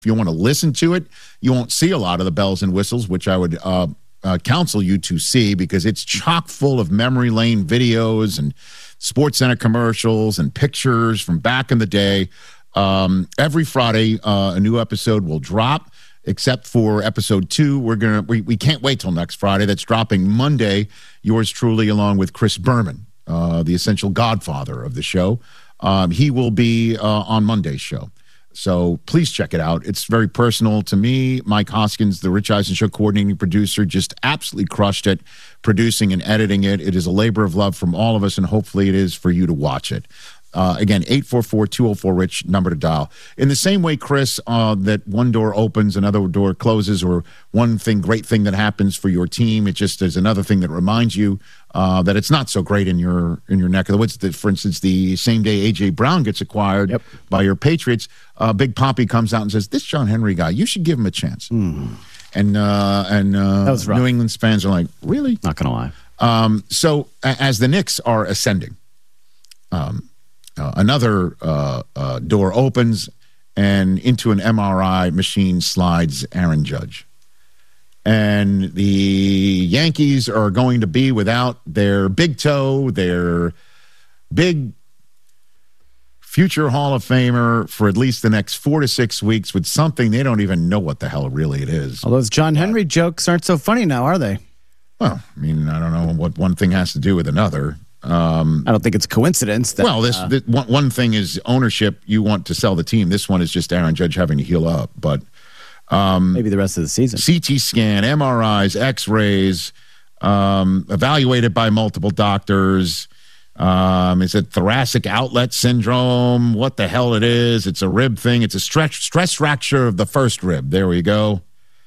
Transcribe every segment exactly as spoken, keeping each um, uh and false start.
If you want to listen to it, you won't see a lot of the bells and whistles, which I would uh, uh, counsel you to see because it's chock full of memory lane videos and Sports Center commercials and pictures from back in the day. Um, every Friday, uh, a new episode will drop, except for episode two. We're gonna we, we can't wait till next Friday. That's dropping Monday. Yours truly, along with Chris Berman, uh, the essential godfather of the show. Um, he will be uh, on Monday's show. So please check it out. It's very personal to me. Mike Hoskins, the Rich Eisen Show coordinating producer, just absolutely crushed it, producing and editing it. It is a labor of love from all of us, and hopefully it is for you to watch it. Uh, again, eight four four, two oh four, RICH, number to dial. In the same way, Chris, uh, that one door opens, another door closes, or one thing, great thing that happens for your team, it just is another thing that reminds you uh, that it's not so great in your in your neck of the woods. For instance, the same day A J. Brown gets acquired yep. by your Patriots, uh, Big Poppy comes out and says, this John Henry guy, you should give him a chance. Mm. And uh, and uh, New England's fans are like, really? Not going to lie. Um, so as the Knicks are ascending, um, Uh, another uh, uh, door opens, and into an M R I machine slides Aaron Judge. And the Yankees are going to be without their big toe, their big future Hall of Famer for at least the next four to six weeks with something they don't even know what the hell really it is. All those John Henry uh, jokes aren't so funny now, are they? Well, I mean, I don't know what one thing has to do with another. Um, I don't think it's coincidence. That, well, this, uh, this one, one thing is ownership. You want to sell the team. This one is just Aaron Judge having to heal up. But um, maybe the rest of the season. C T scan, M R Is, X-rays, um, evaluated by multiple doctors. Um, is it thoracic outlet syndrome? What the hell it is? It's a rib thing. It's a stress stress fracture of the first rib. There we go.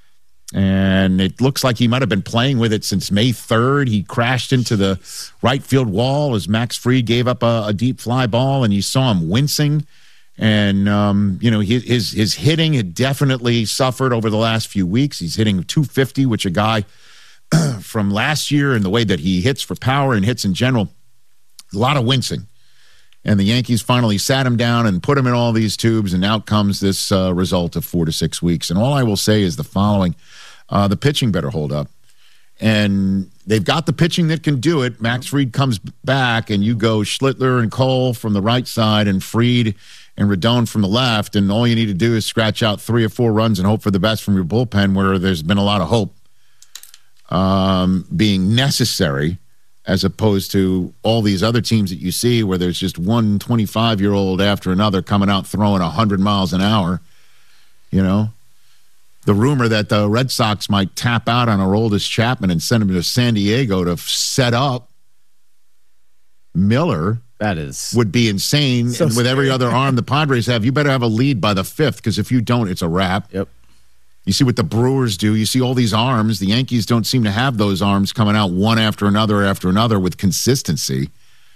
And it looks like he might have been playing with it since May third. He crashed into the right field wall as Max Fried gave up a, a deep fly ball, and you saw him wincing. And, um, you know, his, his hitting had definitely suffered over the last few weeks. He's hitting two fifty, which a guy from last year and the way that he hits for power and hits in general, a lot of wincing. And the Yankees finally sat him down and put him in all these tubes, and out comes this uh, result of four to six weeks. And all I will say is the following. Uh, the pitching better hold up. And they've got the pitching that can do it. Max Fried comes back, and you go Schlittler and Cole from the right side and Fried and Rodon from the left, and all you need to do is scratch out three or four runs and hope for the best from your bullpen, where there's been a lot of hope um, being necessary, as opposed to all these other teams that you see where there's just one twenty-five-year-old after another coming out throwing one hundred miles an hour, you know? The rumor that the Red Sox might tap out on Aroldis Chapman and send him to San Diego to set up Miller. That is would be insane. So and with scary. Every other arm the Padres have, you better have a lead by the fifth, because if you don't, it's a wrap. Yep. You see what the Brewers do. You see all these arms. The Yankees don't seem to have those arms coming out one after another after another with consistency.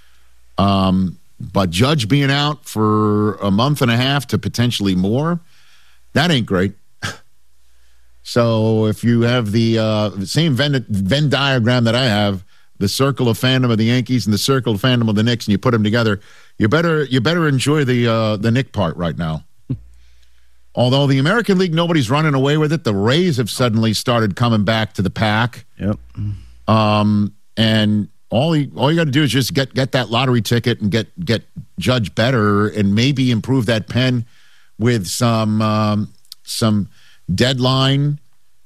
Um, but Judge being out for a month and a half to potentially more, that ain't great. So if you have the uh, same Venn, Venn diagram that I have, the circle of fandom of the Yankees and the circle of fandom of the Knicks, and you put them together, you better you better enjoy the uh, the Knick part right now. Although the American League, nobody's running away with it. The Rays have suddenly started coming back to the pack. Yep. Um, and all you, all you got to do is just get get that lottery ticket and get get Judge better, and maybe improve that pen with some um, some. deadline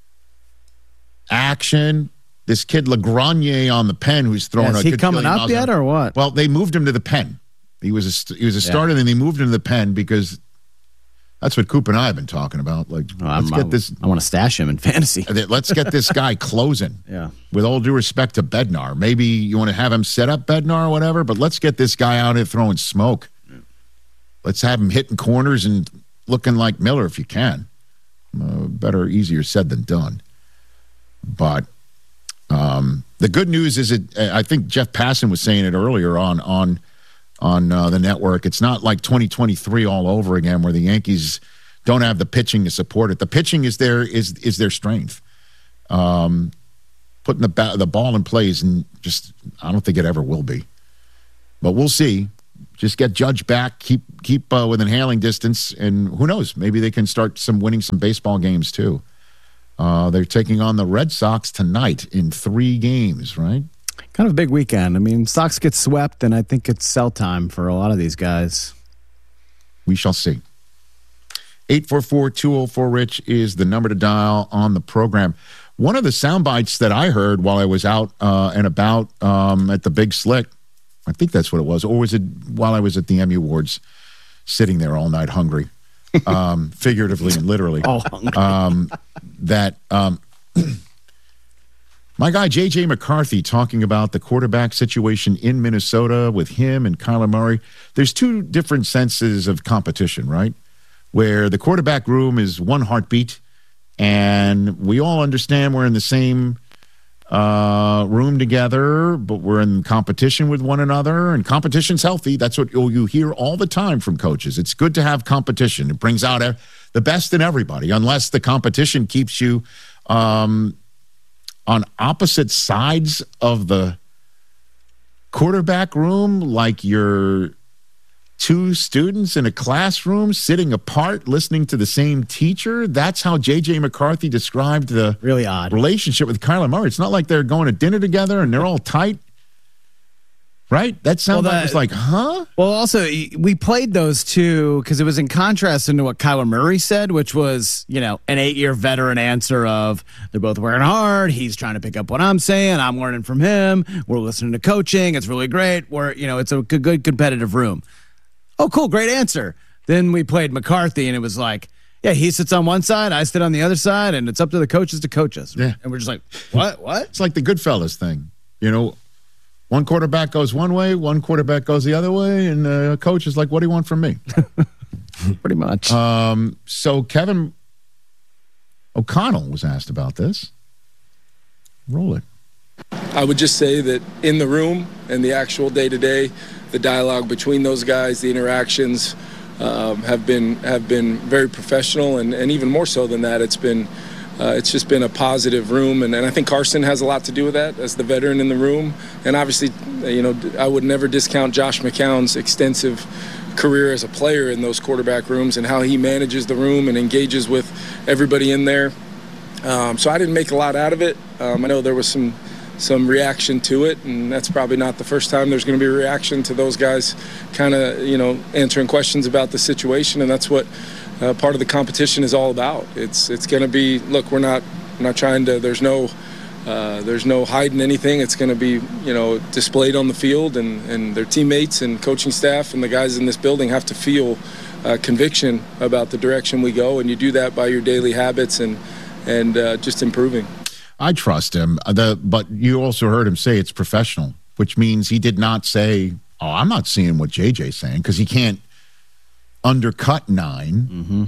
action. This kid Lagrenier on the pen, who's throwing. Yeah, is a he coming up yet, or what? Well, they moved him to the pen. He was a he was a starter, yeah. and then they moved him to the pen because that's what Coop and I have been talking about. Like, well, let's I'm, get this. I want to stash him in fantasy. Let's get this guy closing. Yeah. With all due respect to Bednar, maybe you want to have him set up Bednar or whatever, but let's get this guy out here throwing smoke. Yeah. Let's have him hitting corners and looking like Miller if you can. Uh, better, easier said than done. But um, the good news is, it. I think Jeff Passan was saying it earlier on on on uh, the network. It's not like twenty twenty-three all over again, where the Yankees don't have the pitching to support it. The pitching is their is is their strength. Um, putting the ba- the ball in plays, and just I don't think it ever will be. But we'll see. just get Judge back, keep keep uh, within hailing distance, and who knows? Maybe they can start some winning some baseball games too. Uh, they're taking on the Red Sox tonight in three games, right? Kind of a big weekend. I mean, Sox get swept, and I think it's sell time for a lot of these guys. We shall see. eight four four, two oh four, RICH is the number to dial on the program. One of the sound bites that I heard while I was out uh, and about um, at the Big Slick, I think that's what it was, or was it while I was at the Emmy Awards, sitting there all night hungry, um, figuratively and literally, all hungry. Um, that um, my guy J J McCarthy talking about the quarterback situation in Minnesota with him and Kyler Murray. There's two different senses of competition, right? Where the quarterback room is one heartbeat, and we all understand we're in the same uh, room together, but we're in competition with one another, and competition's healthy. That's what you hear all the time from coaches. It's good to have competition. It brings out the best in everybody, unless the competition keeps you um, on opposite sides of the quarterback room, like you're two students in a classroom sitting apart listening to the same teacher. That's how J J McCarthy described the really odd relationship with Kyler Murray. It's not like they're going to dinner together and they're all tight. Right? That sounds well, that, like, was like, huh? Well, also, we played those two because it was in contrast into what Kyler Murray said, which was, you know, an eight-year veteran answer of they're both working hard. He's trying to pick up what I'm saying. I'm learning from him. We're listening to coaching. It's really great. We're, you know, it's a good, good competitive room. Oh, cool. Great answer. Then we played McCarthy, and it was like, yeah, he sits on one side, I sit on the other side, and it's up to the coaches to coach us. Yeah. And we're just like, what? What? It's like the Goodfellas thing. You know, one quarterback goes one way, one quarterback goes the other way, and the coach is like, what do you want from me? Pretty much. Um, so Kevin O'Connell was asked about this. Roll it. I would just say that in the room and the actual day-to-day, the dialogue between those guys, the interactions um, have been have been very professional, and, and even more so than that, it's been uh, it's just been a positive room, and, and I think Carson has a lot to do with that as the veteran in the room, and obviously, you know, I would never discount Josh McCown's extensive career as a player in those quarterback rooms and how he manages the room and engages with everybody in there. Um, so I didn't make a lot out of it. Um, I know there was some. some reaction to it, and that's probably not the first time there's going to be a reaction to those guys kind of, you know, answering questions about the situation, and that's what uh, part of the competition is all about. It's it's going to be, look, we're not we're not trying to, there's no uh, there's no hiding anything. It's going to be, you know, displayed on the field, and, and their teammates and coaching staff and the guys in this building have to feel uh, conviction about the direction we go, and you do that by your daily habits and, and uh, just improving. I trust him, the, but you also heard him say it's professional, which means he did not say, oh, I'm not seeing what J J's saying, because he can't undercut nine. Mm-hmm.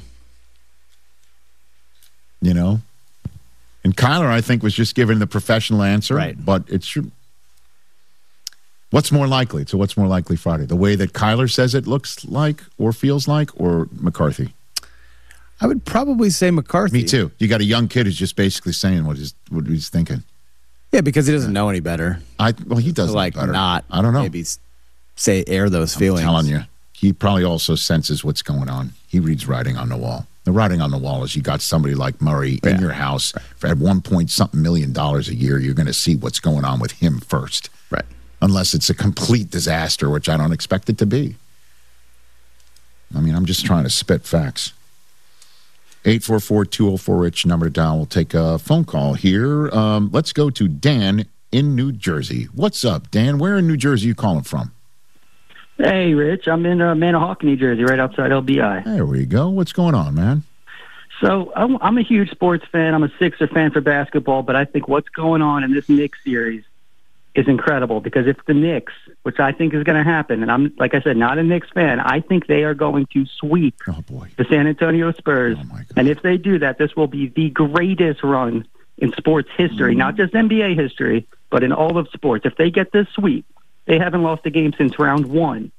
You know? And Kyler, I think, was just giving the professional answer. Right. But it's what's more likely? So what's more likely Friday? The way that Kyler says it looks like or feels like, or McCarthy? I would probably say McCarthy. Me too. You got a young kid who's just basically saying what he's what he's thinking. Yeah, because he doesn't know any better. I well, he does like better. Not. I don't know. Maybe say air those feelings. I'm telling you, he probably also senses what's going on. He reads writing on the wall. The writing on the wall is you got somebody like Murray yeah. in your house right. for at one point something million dollars a year. You're going to see what's going on with him first, right? Unless it's a complete disaster, which I don't expect it to be. I mean, I'm just trying to spit facts. eight four four, two oh four, RICH, number to dial. We'll take a phone call here. Um, let's go to Dan in New Jersey. What's up, Dan? Where in New Jersey are you calling from? Hey, Rich. I'm in uh, Manahawkin, New Jersey, right outside L B I. There we go. What's going on, man? So I'm, I'm a huge sports fan. I'm a Sixer fan for basketball, but I think what's going on in this Knicks series is incredible, because if the Knicks, which I think is going to happen, and I'm, like I said, not a Knicks fan, I think they are going to sweep oh, boy. the San Antonio Spurs. Oh, my God. And if they do that, this will be the greatest run in sports history, mm. not just N B A history, but in all of sports. If they get this sweep, they haven't lost a game since round one.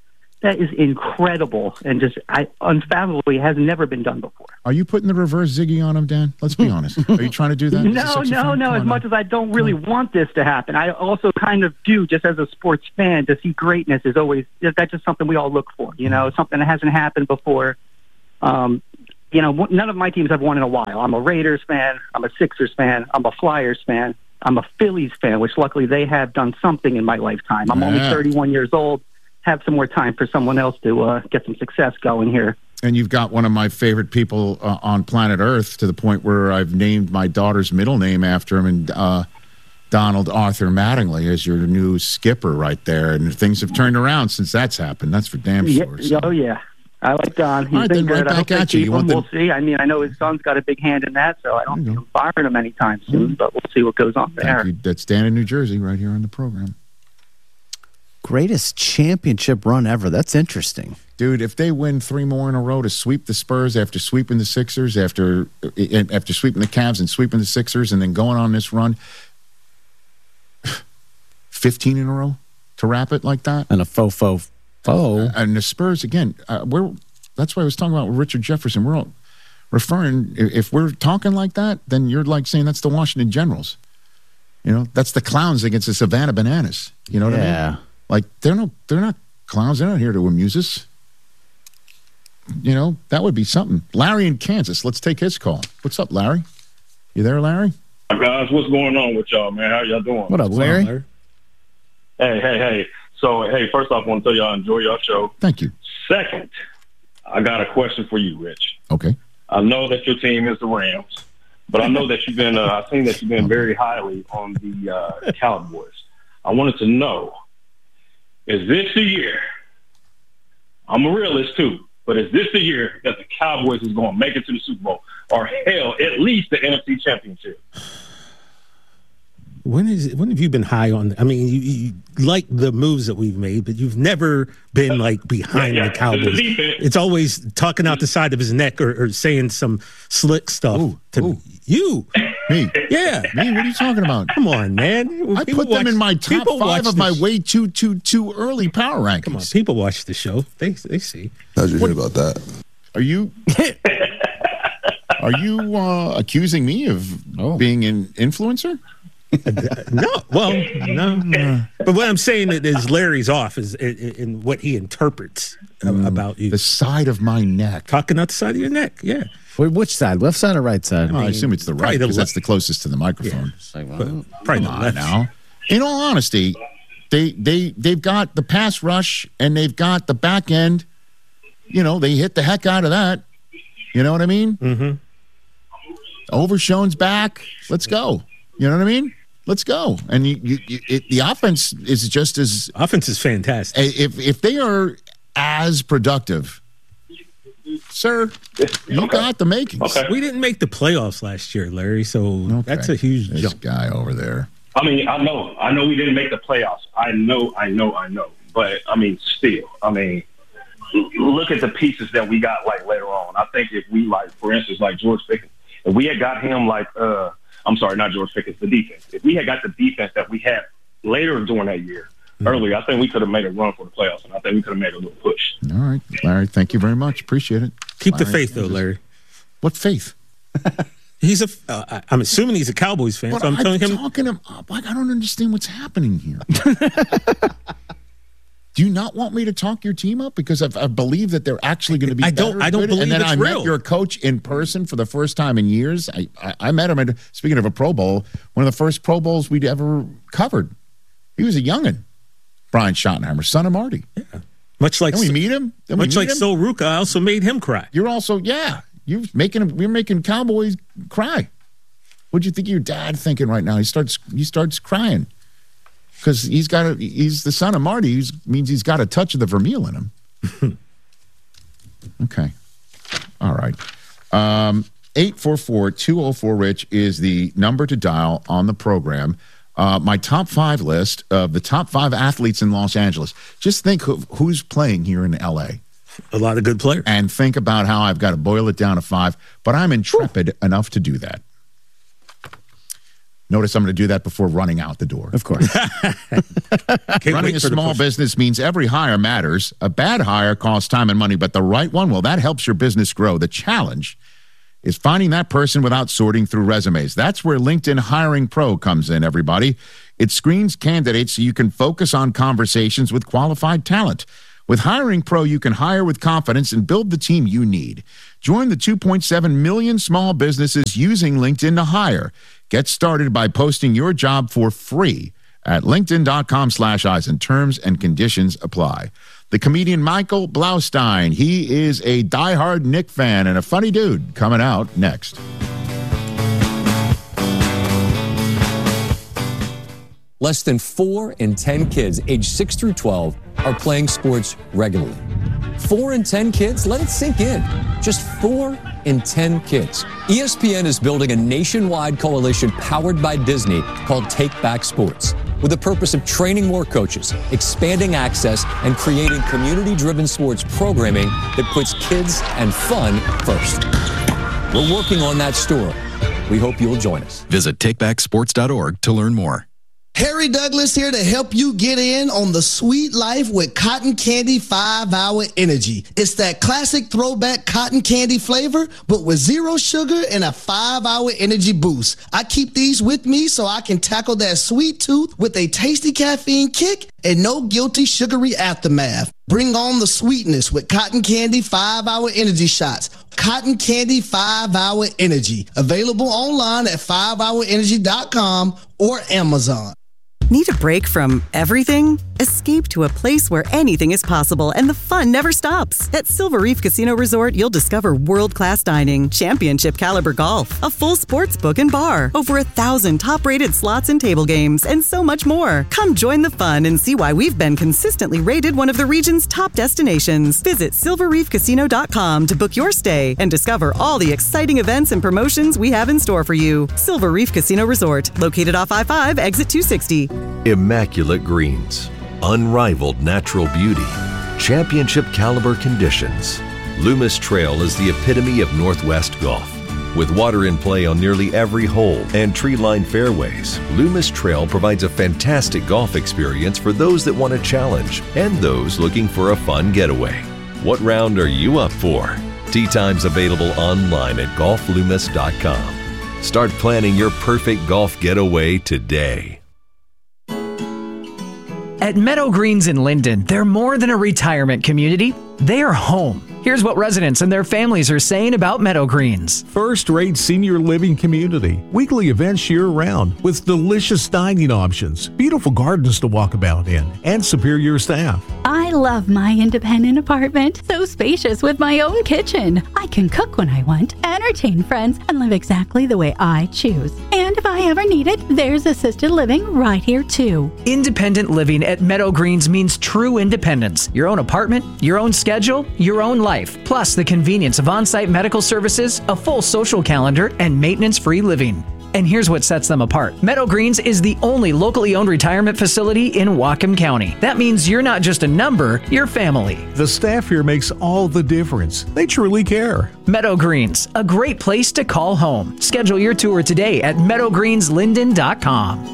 That is incredible and just I, unfathomably has never been done before. Are you putting the reverse Ziggy on him, Dan? Let's be honest. Are you trying to do that? No, no, no. As much as I don't really want this to happen, I also kind of do, just as a sports fan, to see greatness is always, that's just something we all look for, you know, something that hasn't happened before. Um, you know, none of my teams have won in a while. I'm a Raiders fan. I'm a Sixers fan. I'm a Flyers fan. I'm a Phillies fan, which luckily they have done something in my lifetime. I'm yeah. only thirty-one years old. Have some more time for someone else to uh, get some success going here. And you've got one of my favorite people uh, on planet Earth, to the point where I've named my daughter's middle name after him, and uh, Donald Arthur Mattingly is your new skipper right there. And things have turned around since that's happened. That's for damn sure. Yeah, so. Oh, yeah. I like Don. He's right, been good. Right I hope they keep him. We'll see. I mean, I know his son's got a big hand in that, so I don't see him firing him anytime soon, mm-hmm. but we'll see what goes on there. Thank you. That's Dan in New Jersey right here on the program. Greatest championship run ever. That's interesting. Dude, if they win three more in a row to sweep the Spurs after sweeping the Sixers, after after sweeping the Cavs and sweeping the Sixers, and then going on this run, fifteen in a row to wrap it like that. And a faux faux faux. And the Spurs, again, uh, we're that's why I was talking about Richard Jefferson. We're all referring, if we're talking like that, then you're like saying that's the Washington Generals. You know, that's the clowns against the Savannah Bananas. You know what yeah. I mean? Like, they're no, they're not clowns. They're not here to amuse us. You know, that would be something. Larry in Kansas. Let's take his call. What's up, Larry? You there, Larry? Hi, guys. What's going on with y'all, man? How y'all doing? What up, Larry? Larry? Hey, hey, hey. So, hey, first off, I want to tell y'all I enjoy your show. Thank you. Second, I got a question for you, Rich. Okay. I know that your team is the Rams, but I know that you've been, uh, I've seen that you've been very highly on the uh, Cowboys. I wanted to know, is this the year? I'm a realist too, but is this the year that the Cowboys is going to make it to the Super Bowl, or hell, at least the N F C Championship? When is when have you been high on? I mean, you, you like the moves that we've made, but you've never been like behind yeah, yeah. the Cowboys. The it's always talking out the side of his neck or, or saying some slick stuff ooh, to ooh. you. Me, yeah, me. What are you talking about? Come on, man. I people put them watch, in my top five of my sh- way too too too early power rankings. Come on, people watch the show. They they see. How'd you what, hear about that? Are you are you uh, accusing me of oh. being an influencer? no, well, no, no. But what I'm saying is Larry's off is in, in what he interprets mm, about you. The side of my neck. Talking out the side of your neck, yeah. Wait, which side? Left side or right side? Well, I, mean, I assume it's the right because that's the closest to the microphone. Yeah. Like, well, probably not left. Now. In all honesty, they they they've got the pass rush and they've got the back end. You know, they hit the heck out of that. You know what I mean? Mm-hmm. Overshown's back. Let's go. You know what I mean? Let's go. And you, you, you, it, the offense is just as offense is fantastic. If if they are as productive, sir, you okay. got the makings. Okay. We didn't make the playoffs last year, Larry. So okay. that's a huge this jump. Guy over there. I mean, I know, I know, we didn't make the playoffs. I know, I know, I know. But I mean, still, I mean, look at the pieces that we got like later on. I think if we like, for instance, like George Pickens, if we had got him like. uh I'm sorry, not George Pickens, the defense. If we had got the defense that we had later during that year, mm-hmm. earlier, I think we could have made a run for the playoffs, and I think we could have made a little push. All right, Larry, thank you very much. Appreciate it. Keep Larry, the faith, though, Larry. What faith? He's a. Uh, I'm assuming he's a Cowboys fan, but so I'm, I'm telling him. talking him up. Like, I don't understand what's happening here. Do you not want me to talk your team up? Because I've, I believe that they're actually going to be I don't, better. I don't good. believe And then it's I real. met your coach in person for the first time in years. I, I, I met him at, speaking of a Pro Bowl, one of the first Pro Bowls we'd ever covered. He was a youngin', Brian Schottenheimer, son of Marty. Yeah. Much like then we meet him. Then much we meet like him. Sol Ruca, I also made him cry. You're also, yeah, you're making him, you're making Cowboys cry. What do you think of your dad thinking right now? He starts, he starts crying. Because he's got a, he's the son of Marty. He means he's got a touch of the Vermeil in him. Okay. All right. Um, eight four four, two oh four, RICH is the number to dial on the program. Uh, my top five list of the top five athletes in Los Angeles. Just think of who's playing here in L A. A lot of good players. And think about how I've got to boil it down to five. But I'm intrepid Whew. enough to do that. Notice I'm going to do that before running out the door. Of course. Running a small business means every hire matters. A bad hire costs time and money, but the right one, well, that helps your business grow. The challenge is finding that person without sorting through resumes. That's where LinkedIn Hiring Pro comes in, everybody. It screens candidates so you can focus on conversations with qualified talent. With Hiring Pro, you can hire with confidence and build the team you need. Join the two point seven million small businesses using LinkedIn to hire. Get started by posting your job for free at linkedin.com slash Eisen. Terms and conditions apply. The comedian Michael Blaustein, he is a diehard Knick fan and a funny dude, coming out next. Less than four in ten kids aged six through twelve are playing sports regularly. Four in ten kids? Let it sink in. Just four in ten kids. E S P N is building a nationwide coalition powered by Disney called Take Back Sports, with the purpose of training more coaches, expanding access, and creating community-driven sports programming that puts kids and fun first. We're working on that story. We hope you'll join us. Visit take back sports dot org to learn more. Harry Douglas here to help you get in on the sweet life with Cotton Candy five hour Energy. It's that classic throwback cotton candy flavor, but with zero sugar and a five hour energy boost. I keep these with me so I can tackle that sweet tooth with a tasty caffeine kick and no guilty sugary aftermath. Bring on the sweetness with Cotton Candy five hour Energy shots. Cotton Candy five hour Energy. Available online at five hour energy dot com or Amazon. Need a break from everything? Escape to a place where anything is possible and the fun never stops. At Silver Reef Casino Resort, you'll discover world-class dining, championship caliber golf, a full sports book and bar, over a thousand top-rated slots and table games, and so much more. Come join the fun and see why we've been consistently rated one of the region's top destinations. Visit silver reef casino dot com to book your stay and discover all the exciting events and promotions we have in store for you. Silver Reef Casino Resort, located off I five, exit two sixty. Immaculate greens, unrivaled natural beauty, championship caliber conditions. Loomis Trail is the epitome of Northwest golf. With water in play on nearly every hole and tree-lined fairways, Loomis Trail provides a fantastic golf experience for those that want a challenge and those looking for a fun getaway. What round are you up for? Tee times available online at golf loomis dot com. Start planning your perfect golf getaway today. At Meadow Greens in Linden, they're more than a retirement community. They are home. Here's what residents and their families are saying about Meadow Greens. First-rate senior living community. Weekly events year-round with delicious dining options, beautiful gardens to walk about in, and superior staff. I love my independent apartment. So spacious with my own kitchen. I can cook when I want, entertain friends, and live exactly the way I choose. And if I ever need it, there's assisted living right here too. Independent living at Meadow Greens means true independence. Your own apartment, your own schedule, your own life. Plus the convenience of on-site medical services, a full social calendar, and maintenance-free living. And here's what sets them apart. Meadow Greens is the only locally owned retirement facility in Whatcom County. That means you're not just a number, you're family. The staff here makes all the difference. They truly care. Meadow Greens, a great place to call home. Schedule your tour today at meadow greens linden dot com.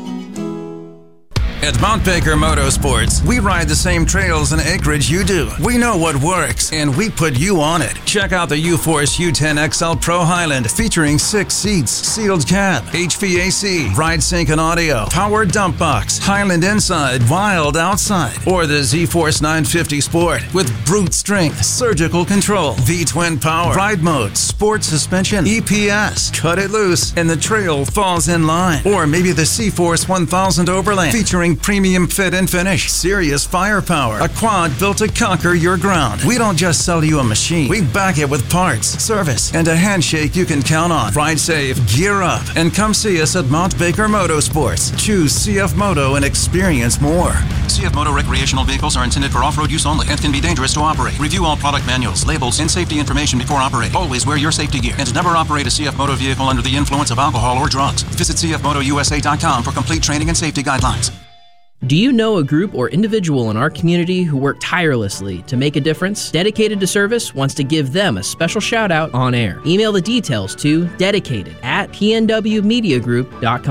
At Mount Baker Motorsports, we ride the same trails and acreage you do. We know what works, and we put you on it. Check out the U-Force U ten X L Pro Highland, featuring six seats, sealed cab, H V A C, ride sync and audio, power dump box, Highland inside, wild outside. Or the Z-Force nine fifty Sport with brute strength, surgical control, V-twin power, ride mode, sport suspension, E P S, cut it loose, and the trail falls in line. Or maybe the C-Force one thousand Overland, featuring premium fit and finish, serious firepower, a quad built to conquer your ground. We don't just sell you a machine, we back it with parts, service, and a handshake you can count on. Ride safe, gear up, and come see us at Mount Baker Motorsports. Choose C F Moto and experience more. C F Moto recreational vehicles are intended for off-road use only and can be dangerous to operate. Review all product manuals, labels, and safety information before operating. Always wear your safety gear and never operate a C F Moto vehicle under the influence of alcohol or drugs. Visit C F Moto U S A dot com for complete training and safety guidelines. Do you know a group or individual in our community who work tirelessly to make a difference? Dedicated to Service wants to give them a special shout out on air. Email the details to dedicated at p n w media group dot com.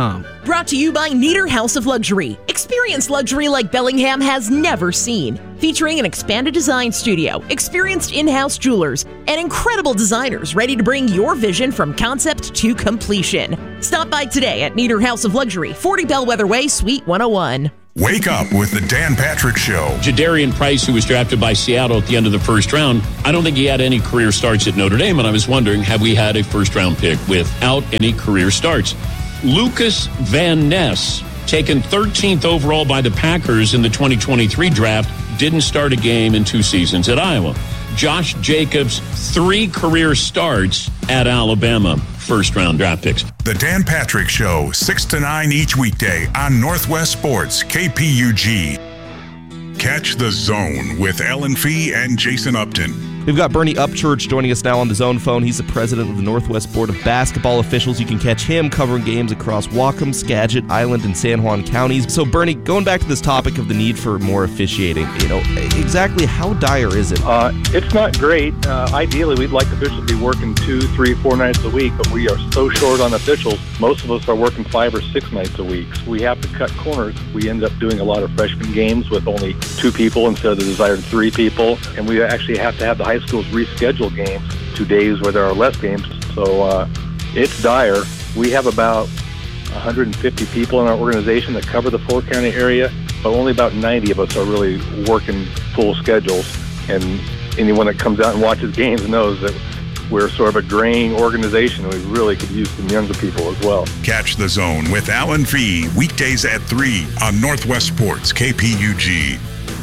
Brought to you by Nieder House of Luxury. Experience luxury like Bellingham has never seen. Featuring an expanded design studio, experienced in-house jewelers, and incredible designers ready to bring your vision from concept to completion. Stop by today at Nieder House of Luxury, forty Bellwether Way, Suite one oh one. Wake up with the Dan Patrick Show. Jadarian Price, who was drafted by Seattle at the end of the first round, I don't think he had any career starts at Notre Dame, and I was wondering, have we had a first-round pick without any career starts? Lucas Van Ness, taken thirteenth overall by the Packers in the twenty twenty-three draft, didn't start a game in two seasons at Iowa. Josh Jacobs, three career starts at Alabama. First-round draft picks. The Dan Patrick Show, six to nine each weekday on Northwest Sports, K P U G. Catch the Zone with Ellen Fee and Jason Upton. We've got Bernie Upchurch joining us now on the Zone phone. He's the president of the Northwest Board of Basketball Officials. You can catch him covering games across Whatcom, Skagit, Island, and San Juan counties. So, Bernie, going back to this topic of the need for more officiating, you know, exactly how dire is it? Uh, it's not great. Uh, ideally, we'd like officials to be working two, three, four nights a week, but we are so short on officials. Most of us are working five or six nights a week. So we have to cut corners. We end up doing a lot of freshman games with only two people instead of the desired three people, and we actually have to have the high schools reschedule games to days where there are less games. So uh, it's dire. We have about one hundred fifty people in our organization that cover the four-county area, but only about ninety of us are really working full schedules. And anyone that comes out and watches games knows that we're sort of a graying organization. We really could use some younger people as well. Catch the Zone with Alan Fee weekdays at three on Northwest Sports, K P U G.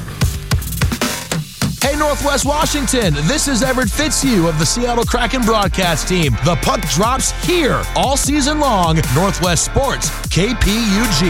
Hey, Northwest Washington, this is Everett Fitzhugh of the Seattle Kraken broadcast team. The puck drops here all season long. Northwest Sports, K P U G.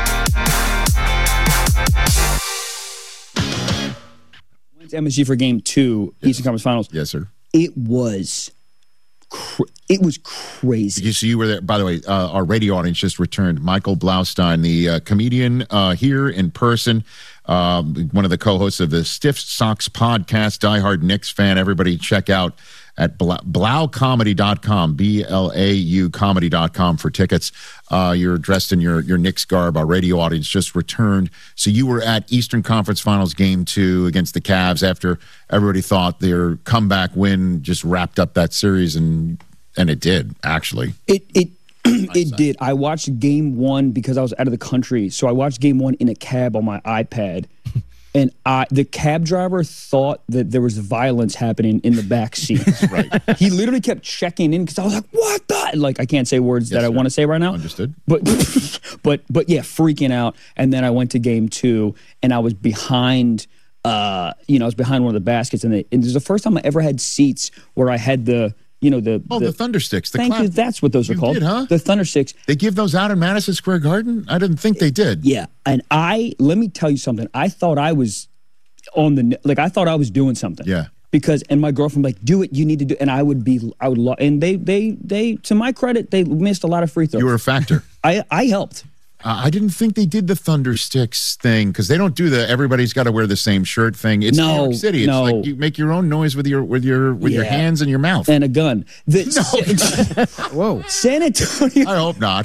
Went to M S G for game two, yes. Eastern Conference Finals. Yes, sir. It was cr- it was crazy. You see, you were there. By the way, uh, our radio audience just returned. Michael Blaustein, the uh, comedian uh, here in person. Um, one of the co-hosts of the Stiff Sox podcast, diehard Knicks fan. Everybody check out at blau comedy dot com, B L A U comedy dot com for tickets. Uh, you're dressed in your, your Knicks garb. Our radio audience just returned. So you were at Eastern Conference Finals Game two against the Cavs after everybody thought their comeback win just wrapped up that series, and and it did, actually. It it It did. I watched game one because I was out of the country. So I watched game one in a cab on my iPad. And I, the cab driver thought that there was violence happening in the back seat. Right. He literally kept checking in because I was like, what the? Like, I can't say words yes, that I want to say right now. Understood. But, but, but yeah, freaking out. And then I went to game two and I was behind, uh, you know, I was behind one of the baskets. And, they, and it was the first time I ever had seats where I had the, you know, the... Oh, the, the Thunder Sticks. The thank clap. you. That's what those are you called. Did, huh? The Thunder Sticks. They give those out in Madison Square Garden? I didn't think they did. Yeah. And I, let me tell you something. I thought I was on the, like, I thought I was doing something. Yeah. Because, and my girlfriend like, do it, you need to do, and I would be, I would, lo- and they, they, they, to my credit, they missed a lot of free throws. You were a factor. I, I helped. Uh, I didn't think they did the Thunder Sticks thing because they don't do the everybody's got to wear the same shirt thing. It's no, New York City. It's no. like you make your own noise with your with your with yeah. your hands and your mouth and a gun. The, no. Whoa, San Antonio. I hope not.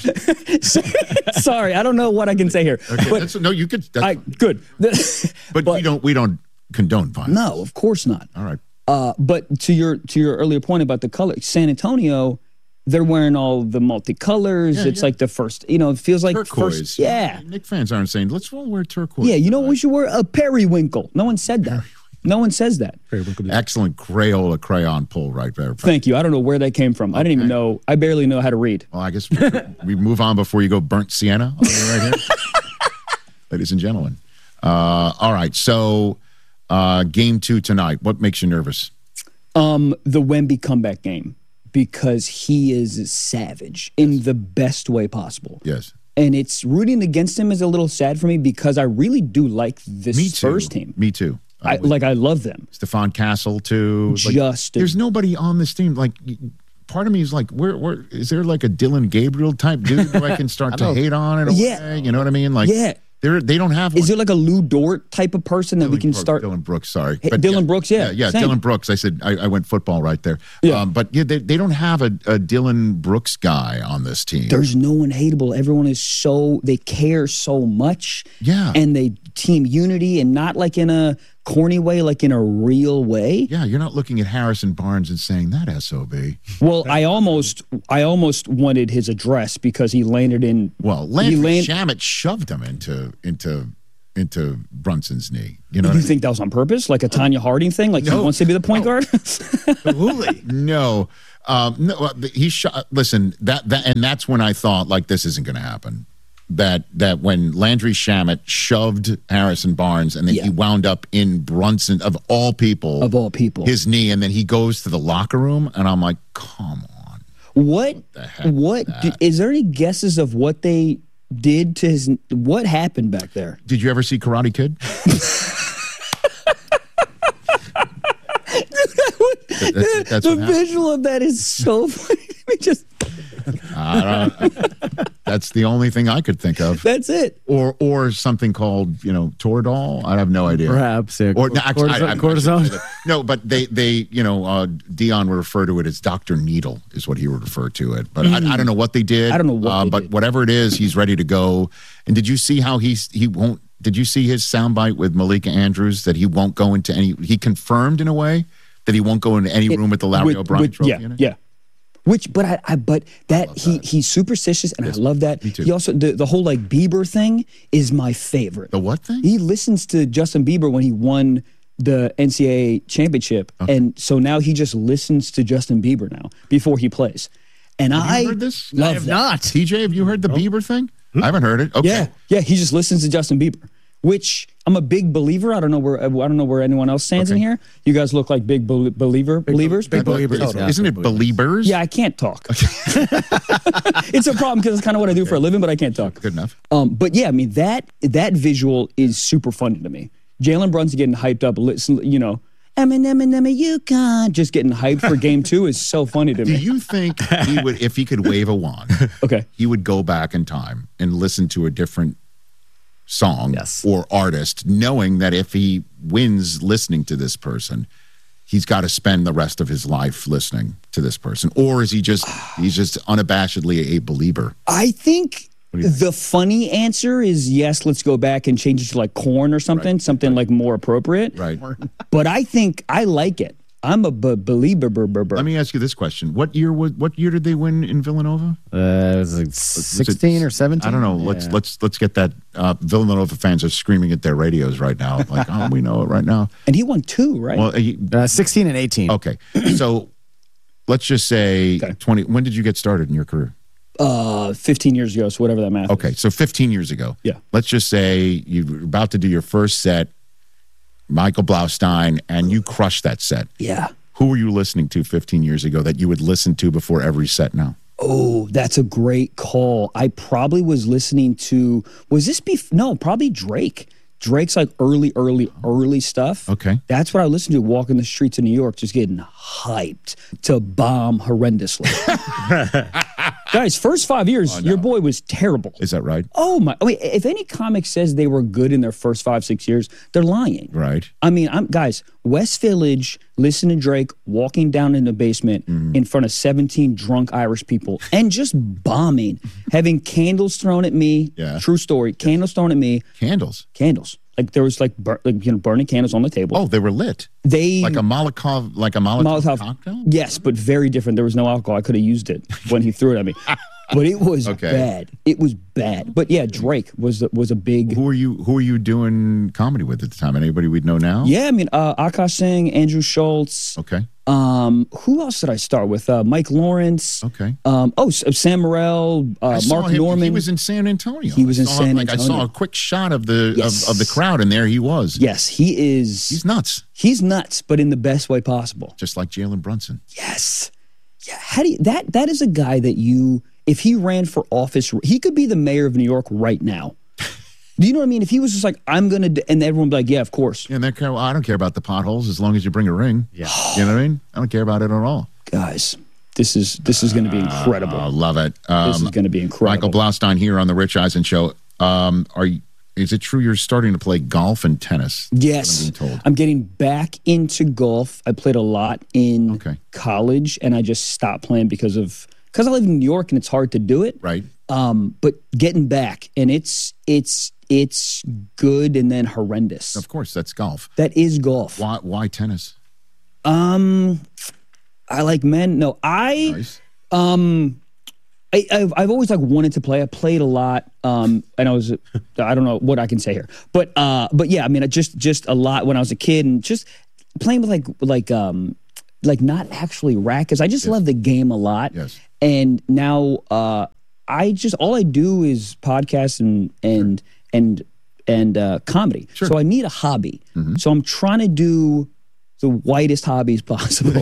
Sorry, I don't know what I can say here. Okay, but that's, no, you could. That's, I good. but, but we don't we don't condone violence. No, of course not. All right. Uh, but to your to your earlier point about the color, San Antonio. They're wearing all the multicolors. Yeah, it's yeah. like the first, you know, it feels like turquoise. First, yeah. Knick fans aren't saying, let's all wear turquoise. Yeah, you know, we should wear a periwinkle. No one said that. No one says that. Excellent Crayola crayon pull right there. Thank you. I don't know where that came from. Okay. I didn't even know. I barely know how to read. Well, I guess we, we move on before you go burnt sienna. Right here. Ladies and gentlemen. Uh, all right. So uh, game two tonight. What makes you nervous? Um, the Wemby comeback game. Because he is a savage in the best way possible. Yes. And it's rooting against him is a little sad for me because I really do like this me Spurs team. Me too. I, like, I love them. Stephon Castle, too. Just. Like, there's nobody on this team. Like, part of me is like, where, where is there like a Dylan Gabriel type dude who I can start to hate on in a yeah. way? You know what I mean? Like, yeah. They're, they don't have one. Is there like a Lou Dort type of person that Dylan we can Brooks, start? Dylan Brooks, sorry. Hey, Dylan yeah, Brooks, yeah. Yeah, yeah same. Dylan Brooks. I said I, I went football right there. Yeah. Um, but yeah, they, they don't have a, a Dylan Brooks guy on this team. There's no one hateable. Everyone is so, they care so much. Yeah. And they team unity and not like in a corny way, like in a real way. Yeah, you're not looking at Harrison Barnes and saying that S O B. Well, I almost I almost wanted his address because he landed in. Well, Landry land, Shamet shoved him into into into Brunson's knee. You know, do what you I mean? think that was on purpose, like a Tanya Harding thing? Like No. he wants to be the point guard? Absolutely. No. Um, no, he shot. Listen, that that and that's when I thought like this isn't going to happen. That that when Landry Shamet shoved Harrison Barnes and then Yeah. he wound up in Brunson of all people Of all people. his knee, and then he goes to the locker room and I'm like, come on. What? What? do- is there any guesses of what they did to his? What happened back there? Did you ever see Karate Kid? That- that's the what happened. visual of that is so funny. We just I don't, that's the only thing I could think of. That's it. Or or something called, you know, Toradol. I have no idea. Perhaps. Yeah. Or no, actually, I- cortisone. I- cortisone. No, but they, they you know, uh, Dion would refer to it as Doctor Needle is what he would refer to it. But I, I don't know what they did. I don't know what uh, they But did. whatever it is, he's ready to go. And did you see how he's he won't? Did you see his soundbite with Malika Andrews that he won't go into any? He confirmed in a way that he won't go into any room with the Larry With- O'Brien with- trophy yeah, in it. yeah. Which, but I, I but that he he's superstitious, and I love that. He also the, the whole like Bieber thing is my favorite. The what thing? He listens to Justin Bieber when he won the N C double A championship, and so now he just listens to Justin Bieber now before he plays. And Have I you heard this? love I have that. not. T J, have you heard the Bieber thing? I haven't heard it. Okay. Yeah, yeah. He just listens to Justin Bieber, which I'm a big believer. I don't know where I don't know where anyone else stands in here. You guys look like big bel- believer believers. Big believers. Isn't it believers? Yeah, I can't talk. It's a problem because it's kind of what I do for a living, but I can't talk. Good enough. Um, but yeah, I mean that that visual is super funny to me. Jalen Brunson getting hyped up, listen, you know, Eminem, Eminem, you can just getting hyped for game two is so funny to Do me. you think he would, if he could wave a wand, okay, he would go back in time and listen to a different song or artist, knowing that if he wins listening to this person, he's got to spend the rest of his life listening to this person? Or is he just he's just unabashedly a believer? I think What do you the funny answer is yes. Let's go back and change it to like corn or something, something like more appropriate. Right. But I think I like it. I'm a b- believer. Bur- bur- bur. Let me ask you this question: What year was? What year did they win in Villanova? Uh, it was like sixteen or seventeen. I don't know. Let's Yeah. let's let's get that. Uh, Villanova fans are screaming at their radios right now, like, "Oh, we know it right now." And he won two, right? Well, he, Uh, sixteen and eighteen. okay. So let's just say twenty. When did you get started in your career? Uh, fifteen years ago, so whatever that math. Okay, so fifteen years ago. Yeah. Let's just say you were about to do your first set, Michael Blaustein, and you crushed that set. Yeah. Who were you listening to fifteen years ago that you would listen to before every set now? Oh, that's a great call. I probably was listening to, was this bef- no, probably Drake. Drake's like early, early, early stuff. Okay. That's what I listened to walking the streets of New York, just getting hyped to bomb horrendously. Guys, first five years, your boy was terrible. Is that right? Oh my! I mean, if any comic says they were good in their first five, six years, they're lying. Right. I mean, I'm guys. West Village, listen to Drake walking down in the basement Mm-hmm. in front of seventeen drunk Irish people and just bombing, having candles thrown at me. Yeah. True story. Candles thrown at me. Candles. Candles. Like there was like, bur- like you know burning candles on the table. Oh, they were lit. They Like a Molotov, like a Molotov, Molotov cocktail. Yes, but very different. There was no alcohol. I could have used it when he threw it at me. But it was Okay. bad. It was bad. But yeah, Drake was was a big. Who are you? Who are you doing comedy with at the time? Anybody we'd know now? Yeah, I mean, uh, Akash Singh, Andrew Schultz. Okay. Um, who else did I start with? Uh, Mike Lawrence. Okay. Um, oh, S- Sam Morrell, uh, I saw Mark him- Norman. He was in San Antonio. He was I in saw San him, like, I saw Antonio. a quick shot of the Yes. of, of the crowd, and there he was. Yes, he is. He's nuts. He's nuts, but in the best way possible. Just like Jalen Brunson. Yes. Yeah. How do you, that? That is a guy that you, if he ran for office, he could be the mayor of New York right now. Do you know what I mean? If he was just like, I'm gonna, do, and everyone would be like, yeah, of course. Yeah, and that, well, I don't care about the potholes as long as you bring a ring. Yeah. You know what I mean? I don't care about it at all. Guys, this is this is going to be incredible. I love it. Um, This is gonna be incredible. Michael Blaustein here on the Rich Eisen Show. Um, are you is it true you're starting to play golf and tennis? Yes. I'm being told. I'm getting back into golf. I played a lot in Okay. college, and I just stopped playing because of because I live in New York and it's hard to do it. Right. Um, but getting back, and it's it's it's good and then horrendous. Of course, that's golf. That is golf. Why, why tennis? Um, I like men. No, I Nice. um, I, I've I've always like wanted to play. I played a lot. Um, and I was I don't know what I can say here, but uh, but yeah, I mean, I just just a lot when I was a kid and just playing with like like um like not actually rackets. I just love the game a lot. Yes. And now uh, I just all I do is podcasts and and and and uh, comedy. So I need a hobby. Mm-hmm. So I'm trying to do the whitest hobbies possible.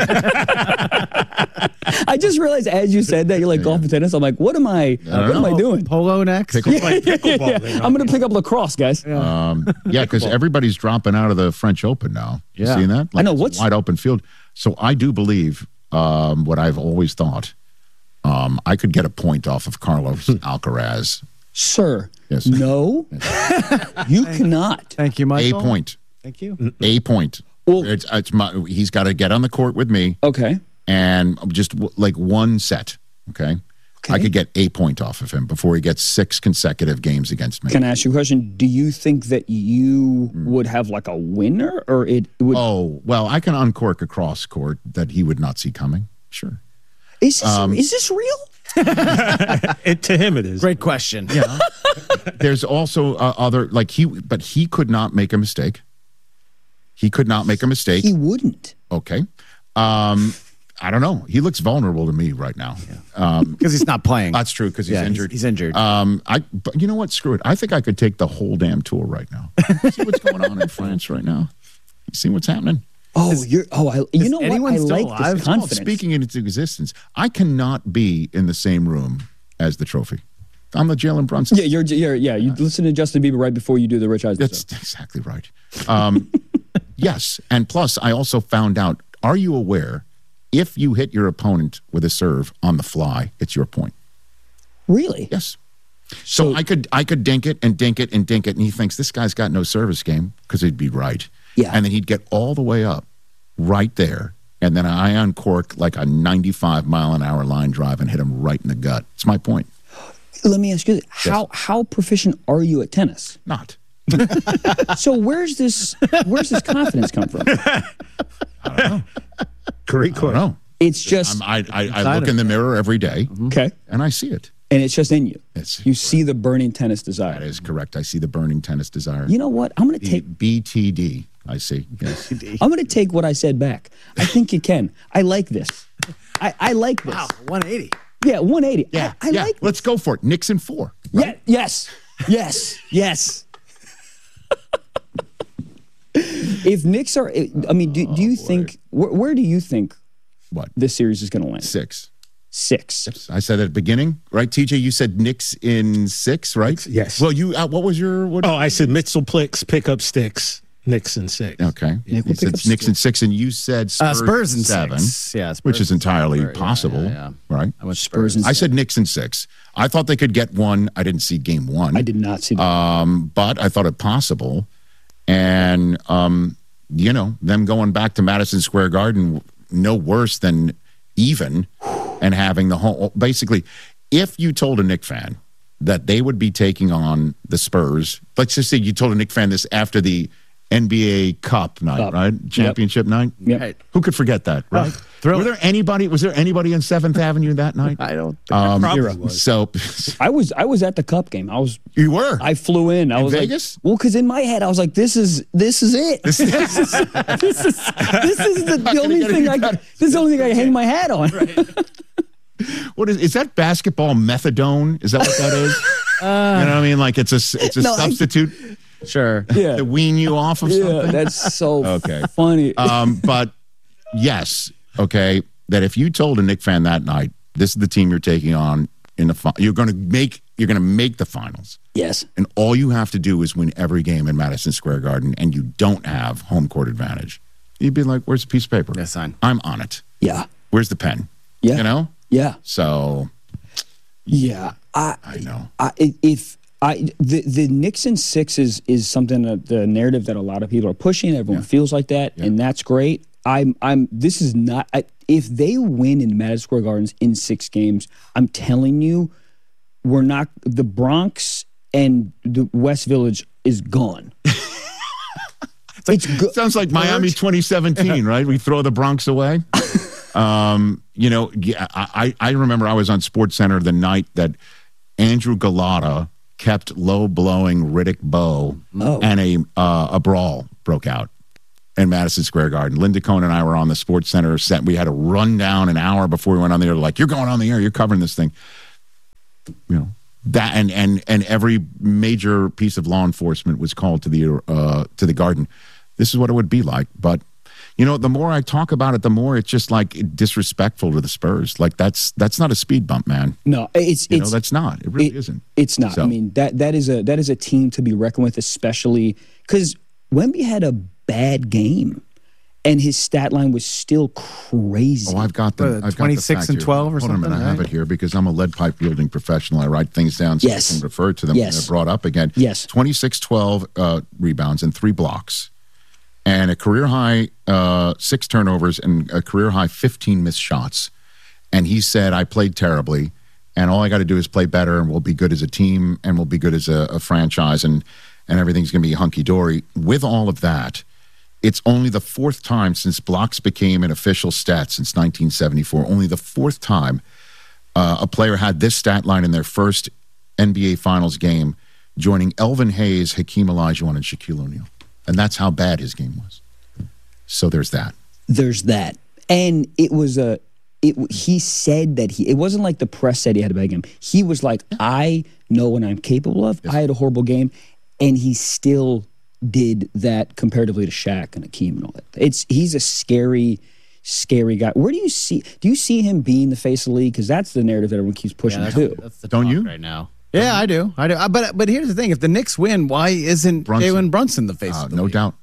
I just realized as you said that you're like golf and tennis. I'm like, what am I? What am I doing? Polo next. Pickle- Yeah, yeah, yeah. I'm going to pick up lacrosse, guys. Um, yeah, because everybody's dropping out of the French Open now. You Yeah. seen that? I know, it's a what's- wide open field. So I do believe um, what I've always thought. Um, I could get a point off of Carlos Alcaraz. Sir, Yes. no, you cannot. Thank you, A Michael. point. Thank you. A point. it's, it's my, he's got to get on the court with me. Okay. And just w- like one set. Okay. I could get a point off of him before he gets six consecutive games against me. Can I ask you a question? Do you think that you would have like a winner, or it would? Oh, well, I can uncork a cross court that he would not see coming. Sure. Is this Um, is this real? It, to him, it is. Great question. Yeah. There's also uh, other, like he, but he could not make a mistake. He could not make a mistake. He wouldn't. Okay. Um, I don't know. He looks vulnerable to me right now. Um, Because he's not playing. That's true because he's Yeah, he's- injured. he's injured. Um, I, but you know what? Screw it. I think I could take the whole damn tour right now. See what's going on in France right now. You see what's happening? Oh, you're. Oh, I, you is know what? anyone I still like alive? this It's called confidence. Speaking it into existence, I cannot be in the same room as the trophy. I'm the Jalen Brunson. Yeah, you're. You're. Yeah, you listen to Justin Bieber right before you do the Rich Eisen That's stuff. exactly right. Um, yes. And plus, I also found out, are you aware, if you hit your opponent with a serve on the fly, it's your point. Really? Yes. So, I could I could dink it and dink it and dink it, and he thinks this guy's got no service game because he'd be right. Yeah. And then he'd get all the way up right there, and then I uncork like a ninety-five mile an hour line drive and hit him right in the gut. It's my point. Let me ask you this: How how proficient are you at tennis? Not. So where's this where's this confidence come from? Great I don't question. know. It's just I'm, I, I, I look in the mirror every day, okay, and I see it. and it's just in you. It's, You see the burning tennis desire. that is correct. I see the burning tennis desire. You know what? I'm going to B- take. B T D. I see. Yes. I'm going to take what I said back. I think you can. I like this. I, I like this. Wow, one eighty. Yeah, one eighty. Yeah. I, I yeah. like. Let's go for it. Nixon four. Yeah. Yes. Yes. Yes. If Knicks are, I mean, do, do you think where, where do you think What? this series is going to land? Six. Six. I said at the beginning, right? T J, you said Knicks in six, right? Yes. Well, you. Uh, what was your? What? Oh, I said Mitchell-Plix, pick up sticks, Knicks and six. Okay. Nick will You said pick up Knicks in six, and you said Spurs, Uh, Spurs in seven, six. Yeah, Spurs which is in entirely six. Yeah, possible, yeah, yeah. right? I went Spurs in I said Knicks in six. I thought they could get one. I didn't see game one. I did not see that. Um, but I thought it possible. And, um, you know, them going back to Madison Square Garden, no worse than even, and having the whole, basically, if you told a Knicks fan that they would be taking on the Spurs, let's just say you told a Knicks fan this after the N B A Cup night, Cup. right? Championship night? Yep. Right. Who could forget that, right? thrill. Were there anybody, was there anybody on seventh Avenue that night? I don't. Um, Probably was. So, I was I was at the Cup game. I was you were? I flew in. I In was Vegas? Like, well, because in my head I was like, this is this is it. This is this is this is, this is the, the only get thing any I better. can, this is the only thing I can hang my hat on. What is, is that basketball methadone? Is that what that is? you know what I mean? Like it's a, it's a No, I- substitute Sure. Yeah, to wean you off of yeah, something? that's so Okay. funny. Um, but yes, okay, that if you told a Knicks fan that night, this is the team you're taking on in the fi- you're going to make you're going to make the finals, yes, and all you have to do is win every game in Madison Square Garden, and you don't have home court advantage. You'd be like, "Where's the piece of paper? Yes, sign. I'm on it. yeah, Where's the pen? yeah, You know." yeah, So yeah. I I know. I, if I the the Knicks in six is is something that the narrative that a lot of people are pushing. Everyone yeah. feels like that, yeah. and that's great. I'm I'm. This is not. I, if they win in Madison Square Gardens in six games, I'm telling you, we're not. The Bronx and the West Village is gone. It's like, it's go- sounds like Miami twenty seventeen, right? We throw the Bronx away. um, you know, yeah, I, I remember I was on SportsCenter the night that Andrew Galata kept low-blowing Riddick Bowe, oh. and a uh, a brawl broke out in Madison Square Garden. Linda Cohn and I were on the SportsCenter set. We had to run down an hour before we went on the air. Like, you're going on the air. You're covering this thing. You know. That and, and and every major piece of law enforcement was called to the uh, to the Garden. This is what it would be like. But you know, the more I talk about it, the more it's just like disrespectful to the Spurs. Like that's that's not a speed bump, man. No, it's you it's know, that's not. It really it, isn't. It's not. So. I mean that that is a that is a team to be reckoned with, especially because Wemby had a bad game. And his stat line was still crazy. Oh, I've got the what, twenty-six and twelve or Hold something. Hold on a minute, right? I have it here because I'm a lead pipe wielding professional. I write things down so yes. I can refer to them yes. when they're brought up again. Yes. twenty-six twelve uh, rebounds and three blocks. And a career high uh, six turnovers and a career high fifteen missed shots. And he said, I played terribly. And all I got to do is play better and we'll be good as a team and we'll be good as a, a franchise and, and everything's going to be hunky-dory. With all of that, it's only the fourth time since blocks became an official stat since nineteen seventy-four. Only the fourth time uh, a player had this stat line in their first N B A Finals game, joining Elvin Hayes, Hakeem Olajuwon, and Shaquille O'Neal. And that's how bad his game was. So there's that. There's that. And it was a, it, he said that he, it wasn't like the press said he had a bad game. He was like, I know what I'm capable of. Yes. I had a horrible game. And he still did that comparatively to Shaq and Hakeem and all that. It's he's a scary, scary guy. Where do you see do you see him being the face of the league? Because that's the narrative that everyone keeps pushing yeah, that's, too. That's the Don't you right now? Yeah, I do. I do. Uh, But but here's the thing: if the Knicks win, why isn't Jalen Brunson the face uh, of the no league? doubt,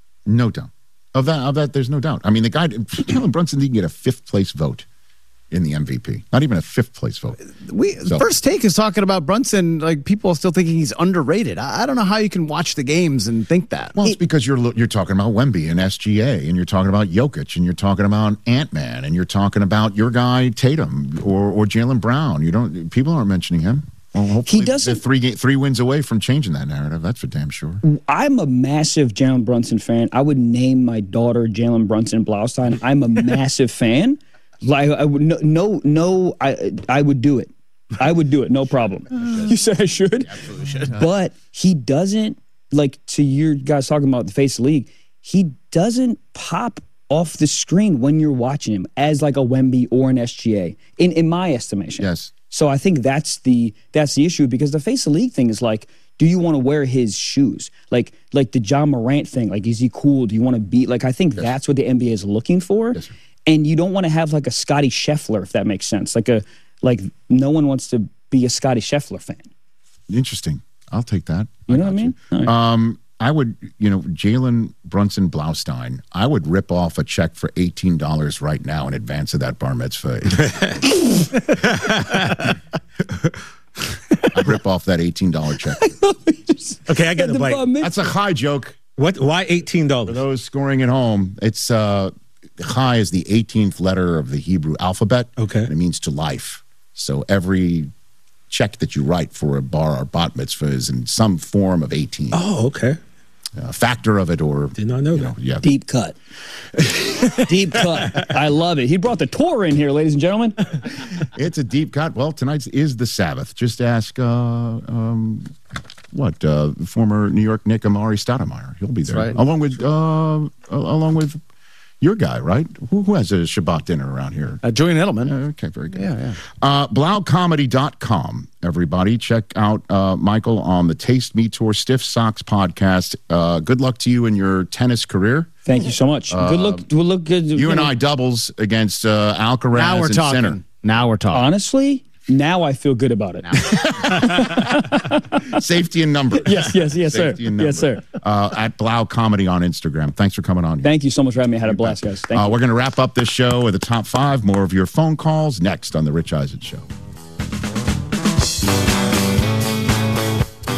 no doubt of that. Of that, there's no doubt. I mean, the guy Jalen Brunson didn't get a fifth place vote in the M V P. Not even a fifth place vote. We So- First Take is talking about Brunson. Like people are still thinking he's underrated. I, I don't know how you can watch the games and think that. Well, it's because you're lo- you're talking about Wemby and S G A, and you're talking about Jokic, and you're talking about Ant-Man, and you're talking about your guy Tatum or or Jaylen Brown. You don't. People aren't mentioning him. Well, hopefully He doesn't- they're three ga- three wins away from changing that narrative. That's for damn sure. I'm a massive Jalen Brunson fan. I would name my daughter Jalen Brunson Blaustein. I'm a massive fan. Like I would no no no I I would do it. I would do it, no problem. You said I should? Yeah, absolutely should. But he doesn't, like to your guys talking about the face of the league, he doesn't pop off the screen when you're watching him as like a Wemby or an S G A, in, in my estimation. Yes. So I think that's the that's the issue because the face of the league thing is like, do you want to wear his shoes? Like like the John Morant thing, like is he cool? Do you want to be like I think yes. that's what the N B A is looking for. Yes, and you don't want to have like a Scotty Scheffler, if that makes sense. Like a like no one wants to be a Scotty Scheffler fan. Interesting. I'll take that. You know what I mean? You. Right. Um, I would, you know, Jalen Brunson Blaustein, I would rip off a check for eighteen dollars right now in advance of that bar mitzvah. I'd rip off that eighteen dollars check. Okay, I got a bite. That's a high joke. What? Why eighteen dollars? For those scoring at home, it's uh, Chai is the eighteenth letter of the Hebrew alphabet. Okay. And it means to life. So every check that you write for a bar or bat mitzvah is in some form of eighteen. Oh, okay. A factor of it or... Did not know that. Know, yeah. Deep cut. Deep cut. I love it. He brought the Torah in here, ladies and gentlemen. It's a deep cut. Well, tonight is the Sabbath. Just ask, uh, um, what, uh, former New York Knick Amari Stoudemire. He'll be there. That's right. Along with, uh, along with your guy, right? Who, who has a Shabbat dinner around here? Uh, Julian Edelman. Uh, okay, very good. Yeah, yeah. Uh, Blau Comedy dot com, everybody. Check out uh, Michael on the Taste Me Tour Stiff Socks podcast. Uh, good luck to you in your tennis career. Thank you so much. Uh, good look. Good look. Good. You and I doubles against uh, Alcaraz Now we're and talking. Sinner. Now we're talking. Honestly, now I feel good about it. Safety in number. Yes, yes, yes, sir. Safety in number. Yes, sir. Uh, at Blau Comedy on Instagram. Thanks for coming on here. Thank you so much for having me. I had a blast, guys. Thank uh, you. We're going to wrap up this show with the top five. More of your phone calls next on The Rich Eisen Show.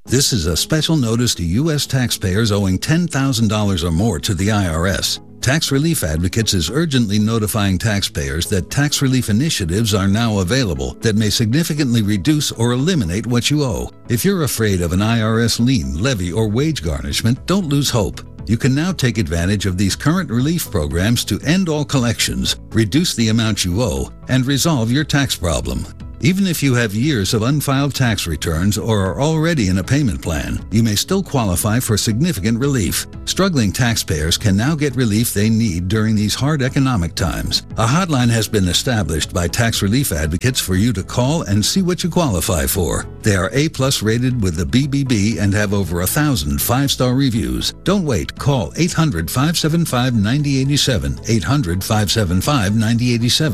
This is a special notice to U S taxpayers owing ten thousand dollars or more to the I R S. Tax Relief Advocates is urgently notifying taxpayers that tax relief initiatives are now available that may significantly reduce or eliminate what you owe. If you're afraid of an I R S lien, levy, or wage garnishment, don't lose hope. You can now take advantage of these current relief programs to end all collections, reduce the amount you owe, and resolve your tax problem. Even if you have years of unfiled tax returns or are already in a payment plan, you may still qualify for significant relief. Struggling taxpayers can now get relief they need during these hard economic times. A hotline has been established by Tax Relief Advocates for you to call and see what you qualify for. They are A-plus rated with the B B B and have over a thousand five-star reviews. Don't wait. Call eight hundred, five seven five, nine oh eight seven, eight hundred, five seven five, nine oh eight seven.